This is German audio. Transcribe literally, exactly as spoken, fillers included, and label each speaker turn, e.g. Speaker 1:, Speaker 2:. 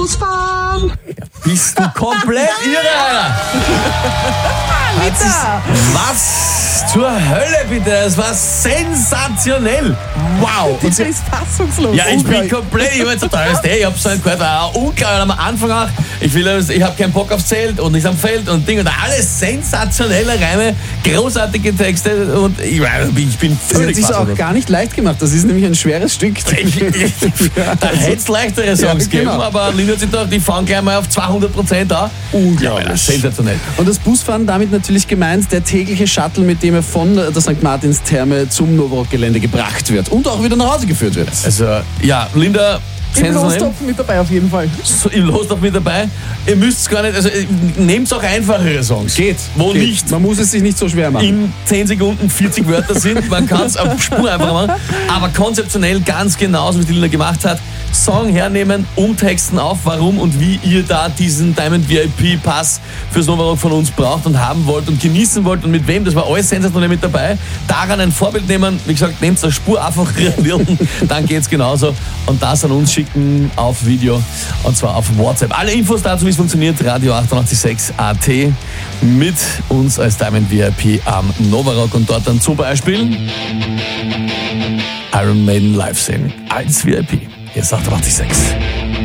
Speaker 1: Busfahren.
Speaker 2: Bist du komplett irre, Alter?
Speaker 3: Lita!
Speaker 2: Was zur Hölle bitte? Es war sensationell. Wow.
Speaker 3: Lita ist fassungslos.
Speaker 2: Ja, ich bin
Speaker 3: Unglaublich.
Speaker 2: komplett, ich, jetzt, ich hab so gehört, war unglaublich am Anfang auch. Ich, will, ich hab keinen Bock aufs Zelt und nicht am Feld und Ding und alles sensationelle Reime, großartige Texte und ich, ich bin
Speaker 3: Sie hat
Speaker 2: völlig
Speaker 3: sich auch
Speaker 2: fassungslos.
Speaker 3: gar nicht leicht gemacht. Das ist nämlich ein schweres Stück.
Speaker 2: Ich- ich- Da hätte es leichtere Songs
Speaker 3: Ja, genau.
Speaker 2: geben, aber Lina hat sich gedacht, die fangen gleich mal auf zweihundert Prozent an.
Speaker 3: Unglaublich.
Speaker 2: Ja, sensationell.
Speaker 3: Und das Busfahren damit natürlich gemeint, der tägliche Shuttle, mit dem er von der Sankt Martins Therme zum Novorock-Gelände gebracht wird und auch wieder nach Hause geführt wird.
Speaker 2: Also, ja, Linda,
Speaker 3: Im
Speaker 2: sensationell.
Speaker 3: Lostopf mit dabei auf jeden Fall.
Speaker 2: So, im Lostopf mit dabei. Ihr müsst es gar nicht, also nehmt auch einfachere Songs.
Speaker 3: Geht.
Speaker 2: Wo
Speaker 3: Geht.
Speaker 2: nicht
Speaker 3: Man muss es sich nicht so schwer machen.
Speaker 2: in zehn Sekunden vierzig Wörter sind. Man kann es auf Spur einfach machen. Aber konzeptionell ganz genauso, wie die Lina gemacht hat. Song hernehmen, umtexten auf, warum und wie ihr da diesen Diamond V I P Pass fürs Novorock von uns braucht und haben wollt und genießen wollt und mit wem. Das war alles sensationell mit dabei. Daran ein Vorbild nehmen. Wie gesagt, nehmt eine Spur einfach rühren, dann geht's genauso. Und das an uns schicken auf Video und zwar auf WhatsApp. Alle Infos dazu, wie es funktioniert, Radio achtundachtzig Komma sechs A T mit uns als Diamond V I P am Novorock und dort dann zum Beispiel Iron Maiden live sehen als V I P. Hier ist achtundachtzig Komma sechs.